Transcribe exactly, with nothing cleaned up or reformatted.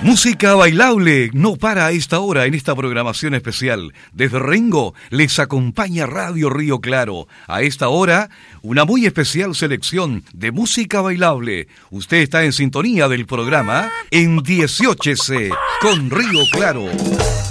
Música bailable no para a esta hora en esta programación especial. Desde Rengo les acompaña Radio Río Claro. A esta hora, una muy especial selección de música bailable. Usted está en sintonía del programa en dieciocho C con Río Claro.